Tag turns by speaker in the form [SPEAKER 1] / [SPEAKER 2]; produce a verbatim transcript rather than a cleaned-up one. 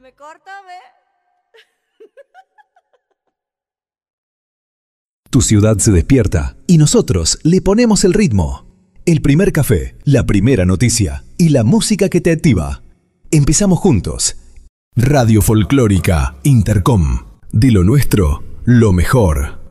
[SPEAKER 1] me corta, ve.
[SPEAKER 2] Tu ciudad se despierta y nosotros le ponemos el ritmo. El primer café, la primera noticia y la música que te activa. Empezamos juntos. Radio Folclórica Intercom. De lo nuestro, lo mejor.